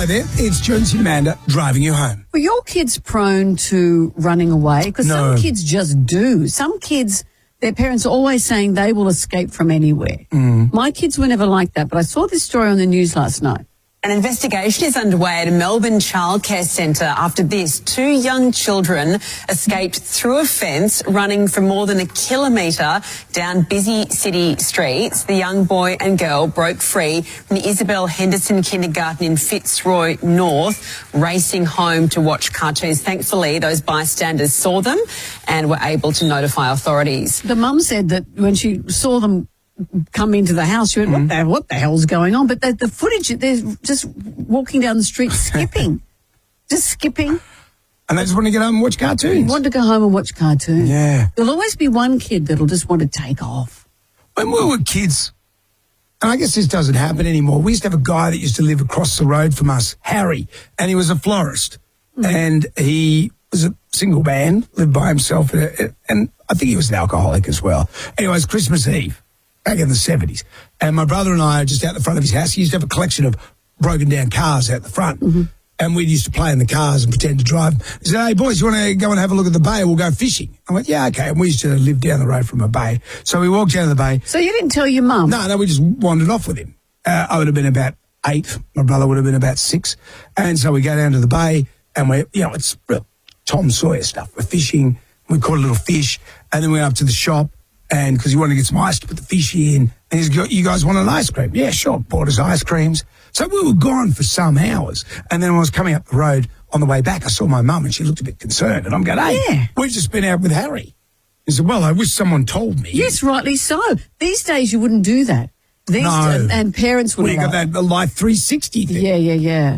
Hello there, it's Jonesy and Amanda driving you home. Were your kids prone to running away? Because No. some kids just do. Some kids, their parents are always saying they will escape from anywhere. My kids were never like that, but I saw this story on the news last night. An investigation is underway at a Melbourne childcare centre after this. 2 young children escaped through a fence running for more than a kilometre down busy city streets. The young boy and girl broke free from the Isabel Henderson Kindergarten in Fitzroy North, racing home to watch cartoons. Thankfully, those bystanders saw them and were able to notify authorities. The mum said that when she saw them come into the house, she went, what the hell's going on? But the footage, they're just walking down the street skipping. Just skipping. And they just want to get home and watch cartoons. Want to go home and watch cartoons. Yeah. There'll always be one kid that'll just want to take off. When we were kids, and I guess this doesn't happen anymore, we used to have a guy that used to live across the road from us, Harry, and he was a florist. And he was a single man, lived by himself, and I think he was an alcoholic as well. Anyways, Christmas Eve, back in the 70s, and my brother and I are just out the front of his house. He used to have a collection of broken down cars out the front, and we used to play in the cars and pretend to drive. He said, hey, boys, you want to go and have a look at the bay? We'll go fishing. I went, yeah, okay. And we used to live down the road from a bay. So we walked down to the bay. So you didn't tell your mum? No, we just wandered off with him. I would have been about 8. My brother would have been about 6. And so we go down to the bay, and it's real Tom Sawyer stuff. We're fishing. We caught a little fish, and then we went up to the shop, and because he wanted to get some ice to put the fish in, and he's got, you guys want an ice cream? Yeah, sure. Bought us ice creams. So we were gone for some hours, and then when I was coming up the road on the way back, I saw my mum, and she looked a bit concerned, and I'm going, hey, we've just been out with Harry. He said, well, I wish someone told me. Yes, rightly so. These days you wouldn't do that. And parents wouldn't. We got that Life 360 thing. Yeah.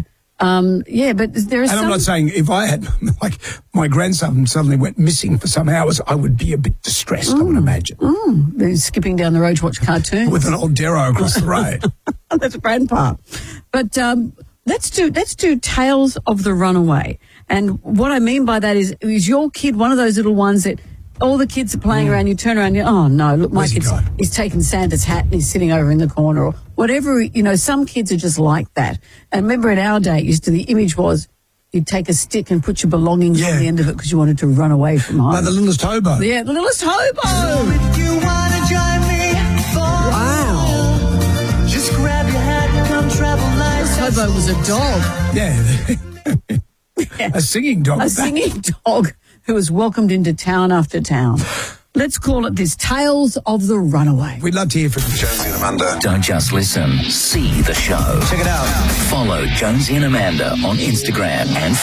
But there is. And I'm not saying if I had, like, my grandson suddenly went missing for some hours, I would be a bit distressed, I would imagine. They're skipping down the road to watch cartoons. With an old Darrow across the road. That's grandpa. But let's do Tales of the Runaway. And what I mean by that is your kid one of those little ones that all the kids are playing around, you turn around, oh no, look, my kid's he's taken Santa's hat and he's sitting over in the corner or whatever, some kids are just like that. And remember in our day, the image was you'd take a stick and put your belongings on the end of it because you wanted to run away from home. Like the littlest hobo. Yeah, the littlest hobo. If you want to join me for Wow. just grab your hat and come travel light. This hobo was a dog. Yeah. A singing dog. A singing dog who was welcomed into town after town. Let's call it this, Tales of the Runaway. We'd love to hear from you. Jonesy and Amanda. Don't just listen, see the show. Check it out. Follow Jonesy and Amanda on Instagram and